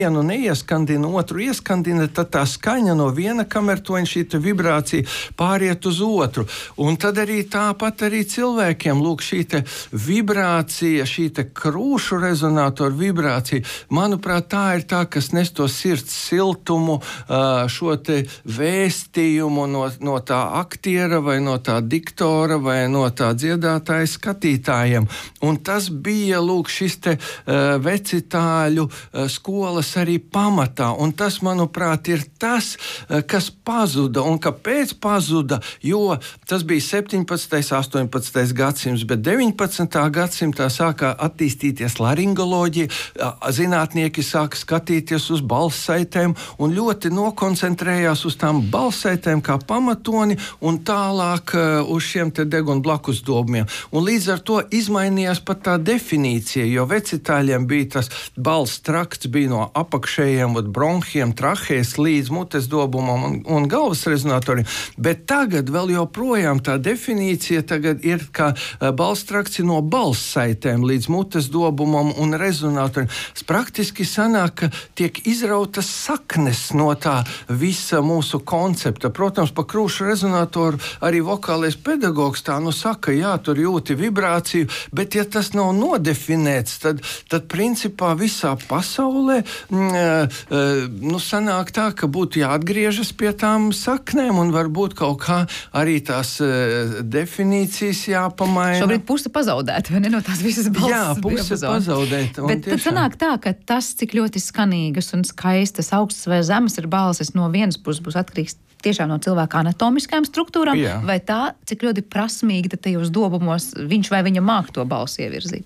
vienu neieskandina, otru ieskandina, tad tā skaņa no viena kamertoņa, šī vibrācija pāriet uz otru. Un tad arī tāpat arī cilvēkiem, lūk, šī vibrācija, šī krūšu rezonatoru vibrācija, manuprāt, tā ir tā, kas nes to sirds siltumu, šo vēstījumu no tā aktiera vai no tā diktora vai no tā dziedātāja skatītājiem. Un tas bija, lūk, šis vecitāļu skolas arī pamatā, un tas, manuprāt, ir tas, kas pazuda, un kāpēc pazuda, jo tas bija 17. 18. gadsimts, bet 19. gadsimtā sāka attīstīties laringoloģija, zinātnieki sāka skatīties uz balssaitēm un ļoti nokoncentrējās uz tām balssaitēm kā pamatoni un tālāk uz šiem deguna blakus dobumiem. Un līdz ar to izmainījās pat tā definīcija, jo vecitāļiem bija tas balss trakts, bija no apakšējiem bronhiem, trahēs līdz mutes dobumam un galvas rezonatoriem, bet tagad vēl joprojām tā definīcija tagad ir, ka balss trakts ir no balssaitēm līdz mutes dobumam un rezonatoriem. Praktiski sanāk, ka tiek izrautas saknes no tā visa mūsu koncepta. Protams, pa krūšu rezonatoru arī vokālais pedagogs tā saka, jā, tur jūti vibrāciju, bet ja tas nav nodefinēts, tad principā visā pasaulē sanāk tā, ka būtu jāatgriežas pie tām saknēm un varbūt kaut kā arī tās definīcijas jāpamaina. Šobrīd puse pazaudēta, vai ne, no tās visas balss? Jā, puse pazaudēta. Bet tad sanāk tā, ka tas, cik ļoti skanīgas un skaistas, augstas vai zemes ir balsis, no vienas puses būs atkarīgs tiešām no cilvēka anatomiskajām struktūrām, jā. Vai tā, cik ļoti prasmīgi tad tajos dobumos viņš vai viņa māk to balsi ievirzīt?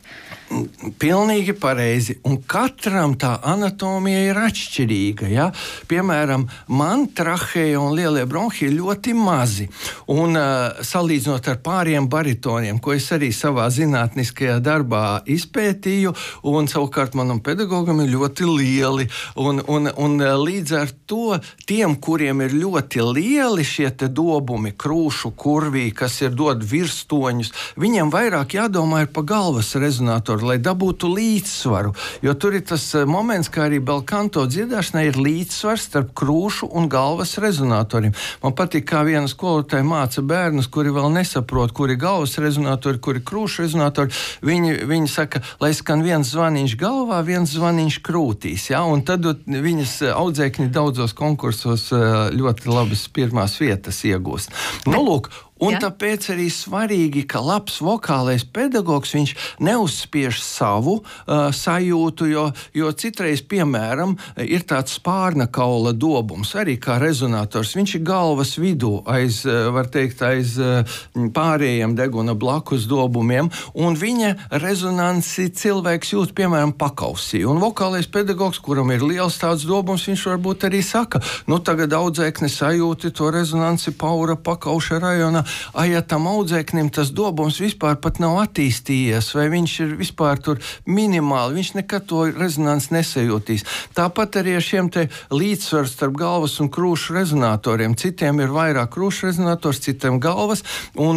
Pilnīgi pareizi. Un katram tā anatomija ir atšķirīga. Ja? Piemēram, man trahēja un lielie bronhi ir ļoti mazi. Un salīdzinot ar pāriem baritoniem, ko es arī savā zinātniskajā darbā izpētīju, un savukārt manam pedagogam ir ļoti lieli. Un līdz ar to tiem, kuriem ir ļoti lieli šie dobumi, krūšu kurvī, kas ir dod virstoņus, viņiem vairāk jādomā ir pa galvas rezonatoru, lai dabūtu līdzsvaru. Jo tur ir tas moments, kā arī belkanto dziedāšanai ir līdzsvars starp krūšu un galvas rezonatoriem. Man patīk, kā viena skolotāja māca bērnus, kuri vēl nesaprot, kuri galvas rezonatori, kuri krūšu rezonatori. Viņi saka, lai skan viens zvaniņš galvā, viens zvaniņš krūtīs. Ja? Un tad viņas audzēkņi daudzos konkursos ļoti labas pirmās vietas iegūst. Nu, lūk, un tāpēc arī svarīgi, ka labs vokālais pedagogs, viņš neuzspiež savu sajūtu, jo citreiz, piemēram, ir tāds spārna kaula dobums, arī kā rezonators. Viņš ir galvas vidū, var teikt, aiz pārējiem deguna blakus dobumiem, un viņa rezonanci cilvēks jūt, piemēram, pakausī. Un vokālais pedagogs, kuram ir liels tāds dobums, viņš varbūt arī saka, tagad audzēkni sajūti to rezonanci paura pakauša rajonā. Ja tam audzēknim tas dobums vispār pat nav attīstījies, vai viņš ir vispār tur minimāli, viņš nekad to rezonanci nesajūtīs. Tāpat arī ar šiem te līdzsvars starp galvas un krūšu rezonatoriem. Citiem ir vairāk krūšu rezonators, citiem galvas,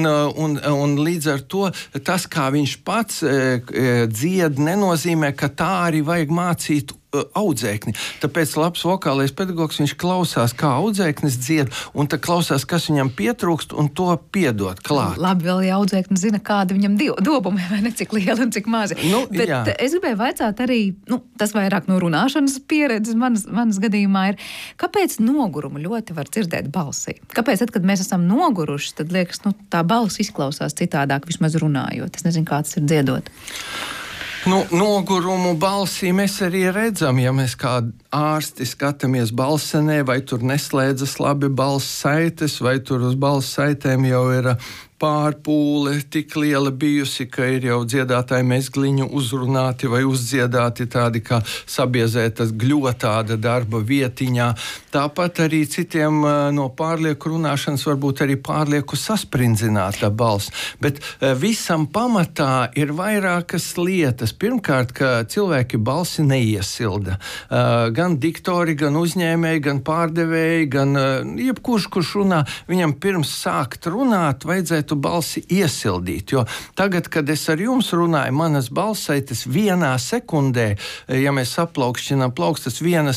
un līdz ar to tas, kā viņš pats dzied, nenozīmē, ka tā arī vajag mācīt audzēkni. Tāpēc labs vokālais pedagogs, viņš klausās, kā audzēknis dzied, un tad klausās, kas viņam pietrūkst, un to piedod klāt. Labi, vēl ja audzēknis zina, kādi viņam dobumi, vai ne, cik lieli un cik mazi. Bet jā. Es gribēju vaicāt arī, tas vairāk no runāšanas pieredzes manas gadījumā ir, kāpēc nogurumu ļoti var dzirdēt balsī? Kāpēc tad, kad mēs esam noguruši, tad liekas, tā balss izklausās citādāk, vismaz runājot. Es nezinu, kā tas ir dziedot. Nogurumu balsī mēs arī redzam, ja mēs kā ārsti skatāmies balsenē, vai tur neslēdzas labi balss saites, vai tur uz balss saitēm jau ir pārpūle tik liela bijusi, ka ir jau dziedātāji mezgliņu uzrunāti vai uzdziedāti tādi kā sabiezētas gļotāda darba vietiņā. Tāpat arī citiem no pārlieku runāšanas varbūt arī pārlieku sasprindzināta balss. Bet visam pamatā ir vairākas lietas. Pirmkārt, ka cilvēki balsi neiesilda. Gan diktori, gan uzņēmēji, gan pārdevēji, gan jebkurš, kurš runā, viņam pirms sākt runāt, vajadzētu tu balsi iesildītu. Jo tagad, kad es ar jums runāju, manas balsaitas vienā sekundē, ja mēs saplaukšķinām plaukstas, viena